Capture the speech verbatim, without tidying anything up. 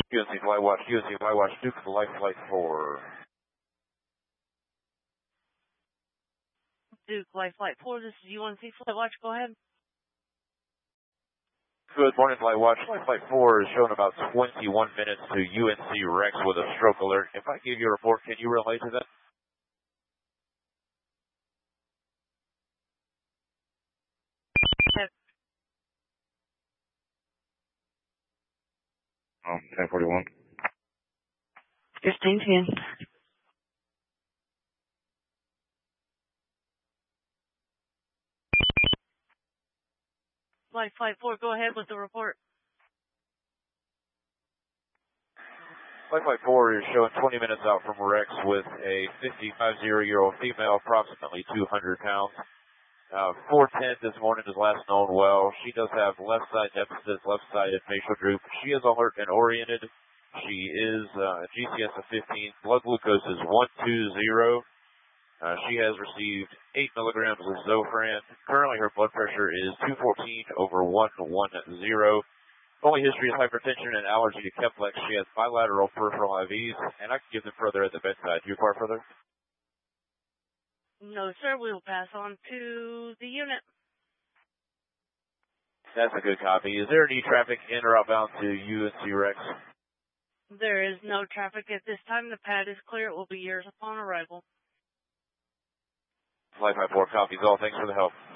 U N C Flywatch, U N C Flywatch, Duke Life Flight four. Duke Life Flight four, this is U N C Flywatch, go ahead. Good morning, Flywatch. Life Flight four is showing about twenty-one minutes to U N C Rex with a stroke alert. If I give you a report, can you relay to that? Um, ten forty-one. fifteen ten. Life Flight four, go ahead with the report. Life Flight four is showing twenty minutes out from Rex with a fifty-five-year-old female, approximately two hundred pounds. Uh, four ten this morning is last known well. She does have left side deficits, left sided facial droop. She is alert and oriented. She is uh, G C S of fifteen. Blood glucose is one twenty. Uh, she has received eight milligrams of Zofran. Currently her blood pressure is two fourteen over one ten. Only history is hypertension and allergy to Keflex. She has bilateral peripheral I Vs, and I can give them further at the bedside. Do you require further? No, sir. We will pass on to the unit. That's a good copy. Is there any traffic in or outbound to U N C Rex? There is no traffic at this time. The pad is clear. It will be yours upon arrival. Life Flight four copies all. Thanks for the help.